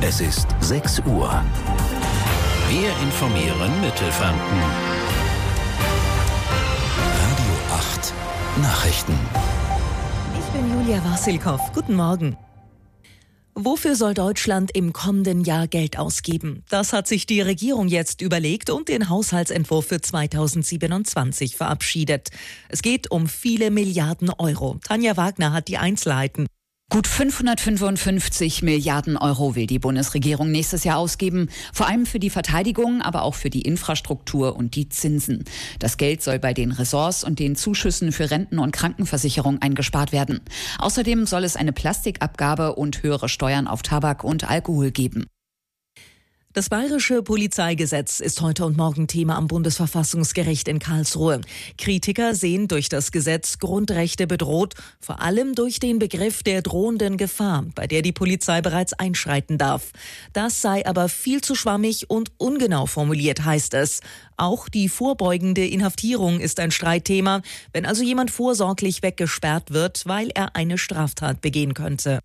Es ist 6 Uhr. Wir informieren Mittelfranken. Radio 8 Nachrichten. Ich bin Julia Wassilkow. Guten Morgen. Wofür soll Deutschland im kommenden Jahr Geld ausgeben? Das hat sich die Regierung jetzt überlegt und den Haushaltsentwurf für 2027 verabschiedet. Es geht um viele Milliarden Euro. Tanja Wagner hat die Einzelheiten. Gut 555 Milliarden Euro will die Bundesregierung nächstes Jahr ausgeben. Vor allem für die Verteidigung, aber auch für die Infrastruktur und die Zinsen. Das Geld soll bei den Ressorts und den Zuschüssen für Renten- und Krankenversicherung eingespart werden. Außerdem soll es eine Plastikabgabe und höhere Steuern auf Tabak und Alkohol geben. Das bayerische Polizeigesetz ist heute und morgen Thema am Bundesverfassungsgericht in Karlsruhe. Kritiker sehen durch das Gesetz Grundrechte bedroht, vor allem durch den Begriff der drohenden Gefahr, bei der die Polizei bereits einschreiten darf. Das sei aber viel zu schwammig und ungenau formuliert, heißt es. Auch die vorbeugende Inhaftierung ist ein Streitthema, wenn also jemand vorsorglich weggesperrt wird, weil er eine Straftat begehen könnte.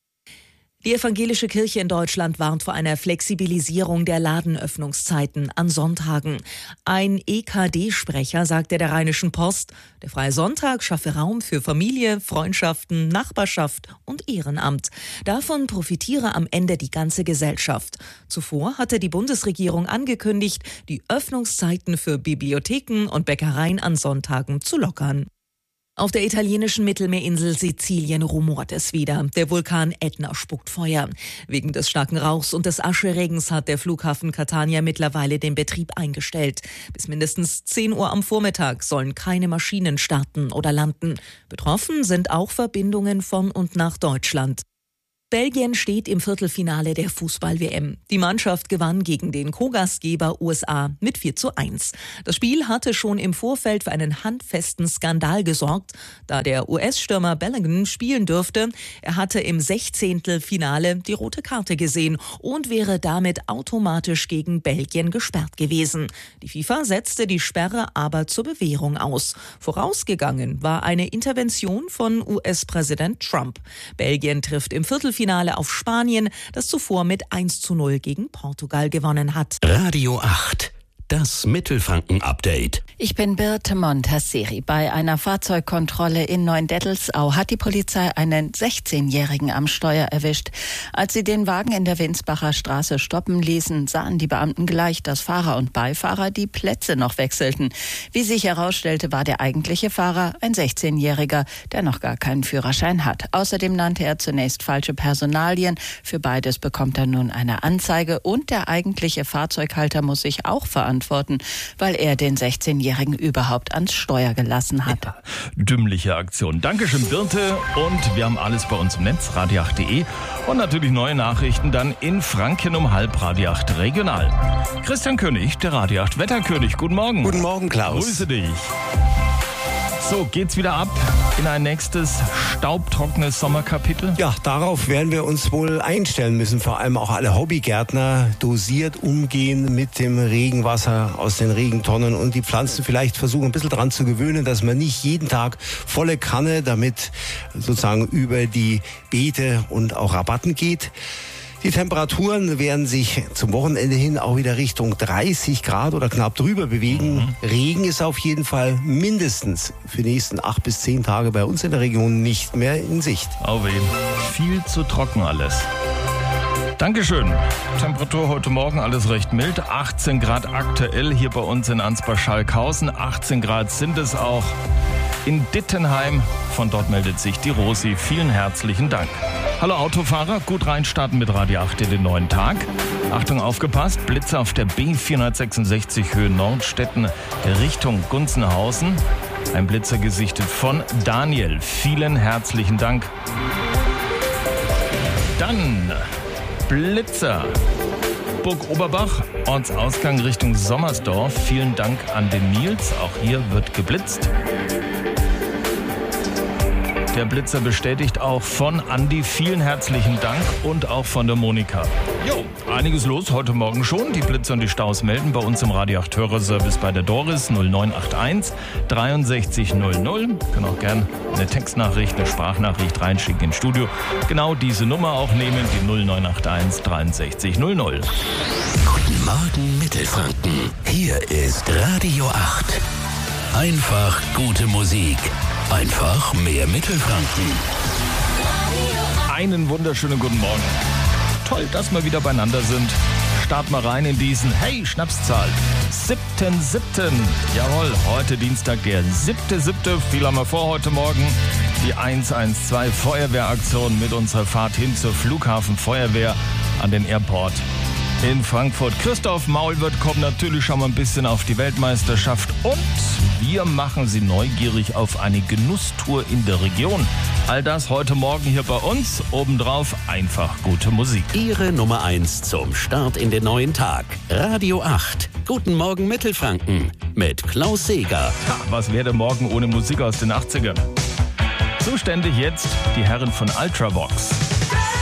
Die evangelische Kirche in Deutschland warnt vor einer Flexibilisierung der Ladenöffnungszeiten an Sonntagen. Ein EKD-Sprecher sagte der Rheinischen Post, der Freie Sonntag schaffe Raum für Familie, Freundschaften, Nachbarschaft und Ehrenamt. Davon profitiere am Ende die ganze Gesellschaft. Zuvor hatte die Bundesregierung angekündigt, die Öffnungszeiten für Bibliotheken und Bäckereien an Sonntagen zu lockern. Auf der italienischen Mittelmeerinsel Sizilien rumort es wieder. Der Vulkan Ätna spuckt Feuer. Wegen des starken Rauchs und des Ascheregens hat der Flughafen Catania mittlerweile den Betrieb eingestellt. Bis mindestens 10 Uhr am Vormittag sollen keine Maschinen starten oder landen. Betroffen sind auch Verbindungen von und nach Deutschland. Belgien steht im Viertelfinale der Fußball-WM. Die Mannschaft gewann gegen den Co-Gastgeber USA mit 4:1. Das Spiel hatte schon im Vorfeld für einen handfesten Skandal gesorgt, da der US-Stürmer Bellingham spielen dürfte. Er hatte im 16. Finale die rote Karte gesehen und wäre damit automatisch gegen Belgien gesperrt gewesen. Die FIFA setzte die Sperre aber zur Bewährung aus. Vorausgegangen war eine Intervention von US-Präsident Trump. Belgien trifft im Viertelfinale auf Spanien, das zuvor mit 1:0 gegen Portugal gewonnen hat. Radio 8, das Mittelfranken-Update. Ich bin Birte Montasseri. Bei einer Fahrzeugkontrolle in Neuendettelsau hat die Polizei einen 16-Jährigen am Steuer erwischt. Als sie den Wagen in der Winsbacher Straße stoppen ließen, sahen die Beamten gleich, dass Fahrer und Beifahrer die Plätze noch wechselten. Wie sich herausstellte, war der eigentliche Fahrer ein 16-Jähriger, der noch gar keinen Führerschein hat. Außerdem nannte er zunächst falsche Personalien. Für beides bekommt er nun eine Anzeige und der eigentliche Fahrzeughalter muss sich auch verantworten, weil er den 16-Jährigen überhaupt ans Steuer gelassen hat. Ja, dümmliche Aktion. Dankeschön, Birte. Und wir haben alles bei uns im Netz, radio8.de. Und natürlich neue Nachrichten dann in Franken um 12:30 Radio 8 Regional. Christian König, der Radio 8 Wetterkönig. Guten Morgen. Guten Morgen, Klaus. Grüße dich. So, geht's wieder ab in ein nächstes staubtrockenes Sommerkapitel? Ja, darauf werden wir uns wohl einstellen müssen. Vor allem auch alle Hobbygärtner dosiert umgehen mit dem Regenwasser aus den Regentonnen und die Pflanzen vielleicht versuchen, ein bisschen dran zu gewöhnen, dass man nicht jeden Tag volle Kanne damit sozusagen über die Beete und auch Rabatten geht. Die Temperaturen werden sich zum Wochenende hin auch wieder Richtung 30 Grad oder knapp drüber bewegen. Regen ist auf jeden Fall mindestens für die nächsten 8 bis 10 Tage bei uns in der Region nicht mehr in Sicht. Auf jeden Fall. Viel zu trocken alles. Dankeschön. Temperatur heute Morgen alles recht mild. 18 Grad aktuell hier bei uns in Ansbach-Schalkhausen. 18 Grad sind es auch in Dittenheim. Von dort meldet sich die Rosi. Vielen herzlichen Dank. Hallo Autofahrer, gut reinstarten mit Radio 8 in den neuen Tag. Achtung, aufgepasst, Blitzer auf der B466 Höhe Nordstetten Richtung Gunzenhausen. Ein Blitzer gesichtet von Daniel. Vielen herzlichen Dank. Dann Blitzer. Burg Oberbach, Ortsausgang Richtung Sommersdorf. Vielen Dank an den Nils, auch hier wird geblitzt. Der Blitzer bestätigt auch von Andi. Vielen herzlichen Dank und auch von der Monika. Jo, einiges los heute Morgen schon. Die Blitzer und die Staus melden bei uns im Radio 8 Hörerservice bei der Doris 0981 63 00. Können auch gern eine Textnachricht, eine Sprachnachricht reinschicken ins Studio. Genau diese Nummer auch nehmen, die 0981 63 00. Guten Morgen Mittelfranken. Hier ist Radio 8. Einfach gute Musik. Einfach mehr Mittelfranken. Einen wunderschönen guten Morgen. Toll, dass wir wieder beieinander sind. Start mal rein in diesen, hey, Schnapszahl. 7.7. Jawohl, heute Dienstag, der 7.7. Viel haben wir vor heute Morgen. Die 112 Feuerwehraktion mit unserer Fahrt hin zur Flughafenfeuerwehr an den Airport in Frankfurt. Christoph Maulwirth kommt natürlich schon mal ein bisschen auf die Weltmeisterschaft und wir machen Sie neugierig auf eine Genusstour in der Region. All das heute Morgen hier bei uns. Obendrauf einfach gute Musik. Ihre Nummer 1 zum Start in den neuen Tag. Radio 8. Guten Morgen Mittelfranken mit Klaus Seeger. Ja, was wäre morgen ohne Musik aus den 80ern? Zuständig jetzt die Herren von Ultravox.